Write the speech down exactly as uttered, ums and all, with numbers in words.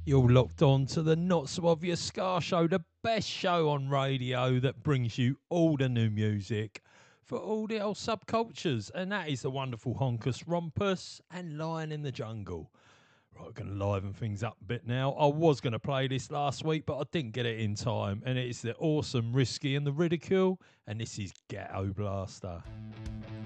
You're locked on to the Not So Obvious Scar Show, the best show on radio that brings you all the new music for all the old subcultures. And that is the wonderful Honkus Rompus and Lion in the Jungle. Right, going to liven things up a bit now. I was going to play this last week, but I didn't get it in time. And it's the awesome Risky and the Ridicule. And this is Ghetto Blaster.